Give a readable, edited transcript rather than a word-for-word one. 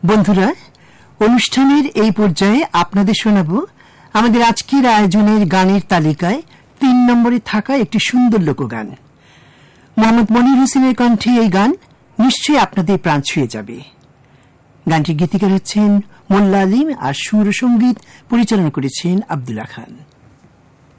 বন্ধুরা, অনুষ্ঠানের এই পর্যায়ে আপনাদের শোনাব আমাদের আজকের আয়োজনের গানের তালিকায় ৩ নম্বরে থাকা একটি সুন্দর লোকগান। মোহাম্মদ মনির হোসেনের কণ্ঠে এই গান নিশ্চয়ই আপনাদের প্রাণ ছুঁয়ে যাবে। গানটির গীতিকার হচ্ছেন মোল্লা আলীম আর সুর সঙ্গীত পরিচালনা করেছেন আব্দুল্লাহ খান।